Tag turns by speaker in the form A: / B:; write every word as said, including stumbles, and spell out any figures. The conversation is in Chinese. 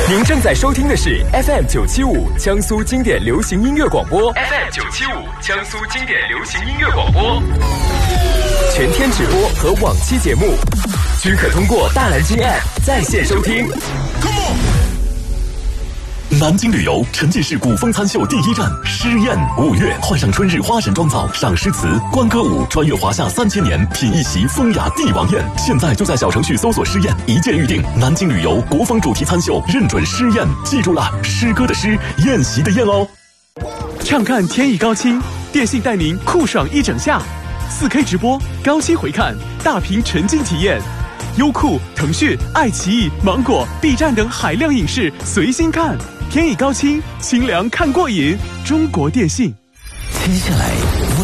A: 您正在收听的是 F M 九七五江苏经典流行音乐广播 ，F M 九七五江苏经典流行音乐广播，全天直播和往期节目均可通过大蓝鲸 App 在线收听。
B: 南京旅游沉浸式古风餐秀第一站诗宴，五月换上春日花神妆造，赏诗词，观歌舞，穿越华夏三千年，品一席风雅帝王宴。现在就在小程序搜索诗宴，一键预定。南京旅游国风主题餐秀，认准诗宴，记住了，诗歌的诗，宴席的宴哦。
C: 畅看天意高清，电信带您酷爽一整夏，四 K 直播，高清回看，大屏沉浸体验。优酷、腾讯、爱奇艺、芒果、B 站等海量影视随心看，天意高清，清凉看过瘾。中国电信。
D: 接下来为